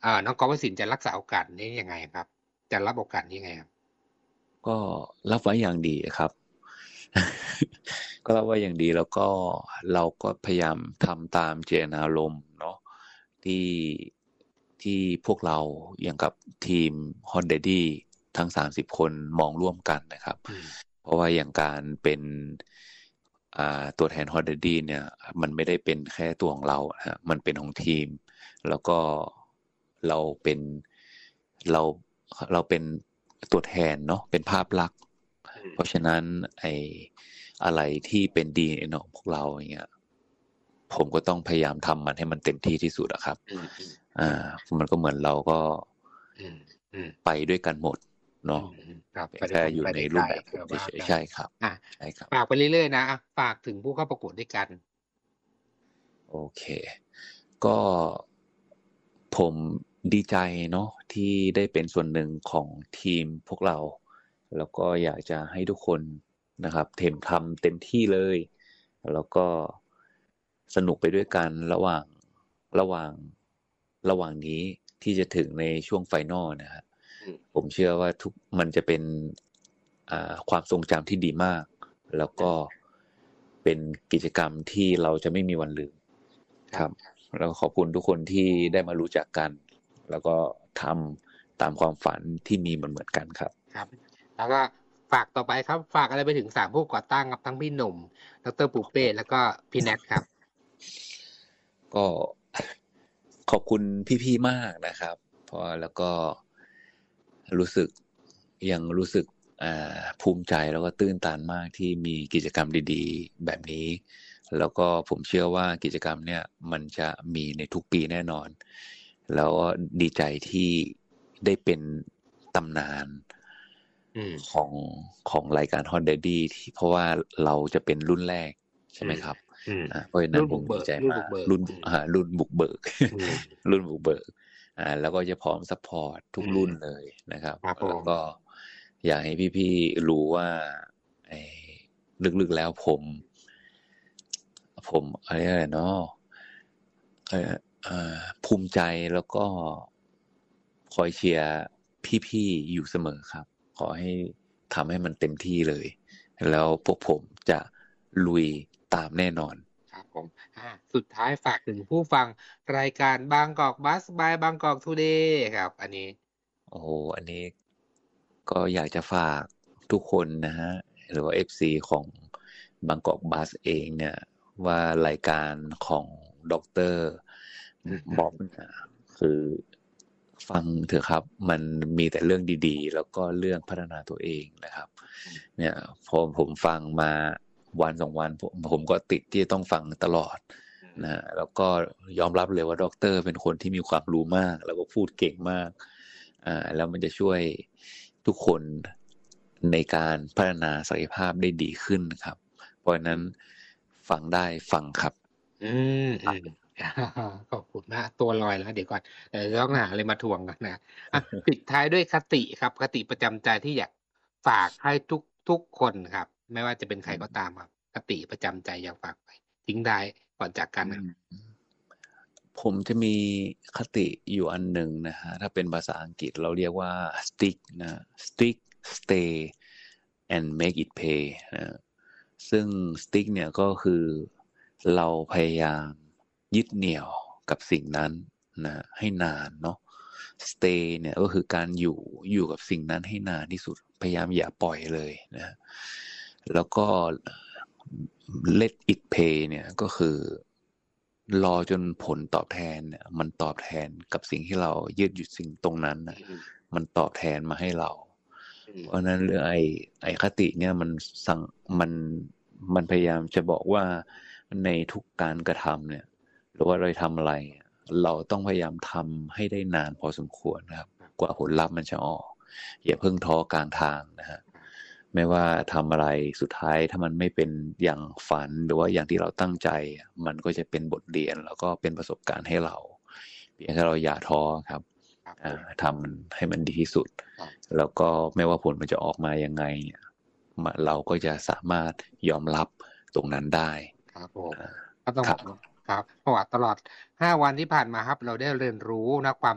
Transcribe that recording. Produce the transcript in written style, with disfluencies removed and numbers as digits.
น้องกอล์ฟวสินทร์จะรักษาโอกาสนี้ยังไงครับจะรับโอกาสนี้ยังไงครับก็รับไว้อย่างดีครับ ก็รับไว้อย่างดีแล้วก็เราก็พยายามทำตามเจตนารมณ์เนาะที่ที่พวกเราอย่างกับทีม Hot Daddy ทั้ง30คนมองร่วมกันนะครับเพราะว่าอย่างการเป็นตัวแทน Hot Daddy เนี่ยมันไม่ได้เป็นแค่ตัวของเราฮะมันเป็นของทีมแล้วก็เราเป็นเราเราเป็นตัวแทนเนาะเป็นภาพลักษณ์เพราะฉะนั้นอะไรที่เป็นดีในของพวกเราอย่างเงี้ยผมก็ต้องพยายามทำมันให้มันเต็มที่ที่สุดอะครับมันก็เหมือนเราก็ไปด้วยกันหมดเนาะแค่อยู่ในรูปแบบใช่ครับใช่ครับฝากไปเรื่อยๆนะฝากถึงผู้เข้าประกวดด้วยกันโอเคก็ผมดีใจเนาะที่ได้เป็นส่วนหนึ่งของทีมพวกเราแล้วก็อยากจะให้ทุกคนนะครับทำเต็มที่เลยแล้วก็สนุกไปด้วยกันระหว่างนี้ที่จะถึงในช่วงไฟนอลนะฮะผมเชื่อว่ามันจะเป็นความทรงจำที่ดีมากแล้วก็เป็นกิจกรรมที่เราจะไม่มีวันลืมครับแล้วขอบคุณทุกคนที่ได้มารู้จักกันแล้วก็ทำตามความฝันที่มีเหมือนกันครับครับแล้วก็ฝากต่อไปครับฝากอะไรไปถึง3ผู้ก่อตั้งครับทั้งพี่หนุ่มดร.ปูเป้แล้วก็พี่แนทครับก็ขอบคุณพี่ๆมากนะครับเพราะแล้วก็รู้สึกภูมิใจแล้วก็ตื้นตันมากที่มีกิจกรรมดีๆแบบนี้แล้วก็ผมเชื่อว่ากิจกรรมเนี่ยมันจะมีในทุกปีแน่นอนแล้วดีใจที่ได้เป็นตำนานของรายการ Hot Daddy ที่เพราะว่าเราจะเป็นรุ่นแรกใช่ไหมครับเพราะฉะนั้นผมดีใจมากรุ่นบุกเบิกรุ่นบุกเบิกแล้วก็จะพร้อมซัพพอร์ตทุกรุ่นเลยนะครับแล้วก็อยากให้พี่ๆรู้ว่าลึกๆแล้วผมอะไรเนาะภูมิใจแล้วก็คอยเชียร์พี่ๆอยู่เสมอครับขอให้ทำให้มันเต็มที่เลยแล้วพวกผมจะลุยตามแน่นอนครับผมสุดท้ายฝากถึงผู้ฟังรายการบางกอกบัสบายบางกอกทูเดย์ครับอันนี้อันนี้ก็อยากจะฝากทุกคนนะฮะหรือว่า FC ของบางกอกบัสเองเนี่ยว่ารายการของดร.บ๊อบคือฟังเถอะครับมันมีแต่เรื่องดีๆแล้วก็เรื่องพัฒนาตัวเองนะครับเนี่ยพอผมฟังมาวัน2วันผมก็ติดที่ต้องฟังตลอดนะแล้วก็ยอมรับเลยว่าดร.เป็นคนที่มีความรู้มากแล้วก็พูดเก่งมากแล้วมันจะช่วยทุกคนในการพัฒนาศักยภาพได้ดีขึ้นครับเพราะฉะนั้นฟังได้ฟังครับขอบคุณนะตัวลอยแล้วเดี๋ยวก่อนต้องหาอะไรมาทวงกันนะปิดท้ายด้วยคติครับคติประจำใจที่อยากฝากให้ทุกคนครับไม่ว่าจะเป็นใครก็ตามครับคติประจำใจอยากฝากไปทิ้งได้ก่อนจากกันนะผมจะมีคติอยู่อันหนึ่งนะฮะถ้าเป็นภาษาอังกฤษเราเรียกว่า stick นะ stick stay and make it pay นะซึ่ง stick เนี่ยก็คือเราพยายามยึดเหนี่ยวกับสิ่งนั้นนะให้นานเนาะ stay เนี่ยก็คือการอยู่กับสิ่งนั้นให้นานที่สุดพยายามอย่าปล่อยเลยนะแล้วก็ let it pay เนี่ยก็คือรอจนผลตอบแทนเนี่ยมันตอบแทนกับสิ่งที่เรายืดหยุดสิ่งตรงนั้นนะมันตอบแทนมาให้เราเพราะนั้นเรื่องไอ้คติเนี่ยมันพยายามจะบอกว่าในทุกการกระทำเนี่ยหรือว่าเราทำอะไรเราต้องพยายามทำให้ได้นานพอสมควรนะครับกว่าผลลัพธ์มันจะออกอย่าเพิ่งท้อกลางทางนะฮะไม่ว่าทำอะไรสุดท้ายถ้ามันไม่เป็นอย่างฝันหรือว่าอย่างที่เราตั้งใจมันก็จะเป็นบทเรียนแล้วก็เป็นประสบการณ์ให้เราเพียงแค่เราอย่าท้อครับทำมันให้มันดีที่สุดแล้วก็ไม่ว่าผลมันจะออกมายังไงเนี่ยเราก็จะสามารถยอมรับตรงนั้นได้ครับผมก็ต้องครับเพราะว่าตลอด5วันที่ผ่านมาครับเราได้เรียนรู้นะความ